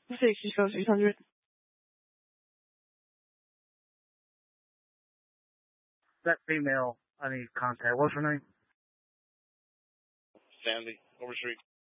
600. That female I need contact. What's her name? Sandy, Overstreet.